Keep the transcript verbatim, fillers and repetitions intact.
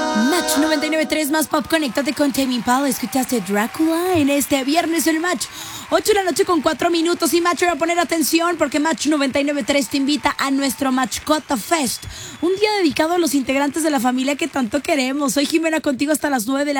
Match noventa y nueve punto tres más pop, conéctate con Tame Impala. Escuchaste Drácula en este viernes el Match. ocho de la noche con cuatro minutos. Y Match, va a poner atención porque Match noventa y nueve punto tres te invita a nuestro Matchcota Fest. Un día dedicado a los integrantes de la familia que tanto queremos. Soy Jimena, contigo hasta las nueve de la